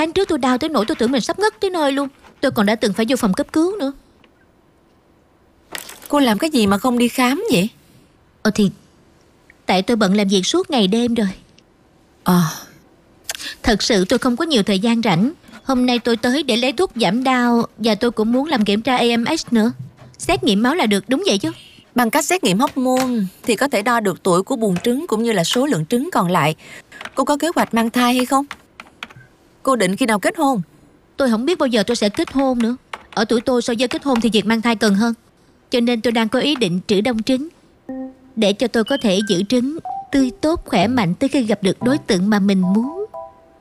tháng trước tôi đau tới nỗi tôi tưởng mình sắp ngất tới nơi luôn. Tôi còn đã từng phải vô phòng cấp cứu nữa. Cô làm cái gì mà không đi khám vậy? Thì tại tôi bận làm việc suốt ngày đêm rồi. Thật sự tôi không có nhiều thời gian rảnh. Hôm nay tôi tới để lấy thuốc giảm đau. Và tôi cũng muốn làm kiểm tra AMH nữa. Xét nghiệm máu là được, đúng vậy chứ? Bằng cách xét nghiệm hormone thì có thể đo được tuổi của buồng trứng cũng như là số lượng trứng còn lại. Cô có kế hoạch mang thai hay không? Cô định khi nào kết hôn? Tôi không biết bao giờ tôi sẽ kết hôn nữa. Ở tuổi tôi so với kết hôn thì việc mang thai cần hơn. Cho nên tôi đang có ý định trữ đông trứng, để cho tôi có thể giữ trứng tươi tốt khỏe mạnh tới khi gặp được đối tượng mà mình muốn.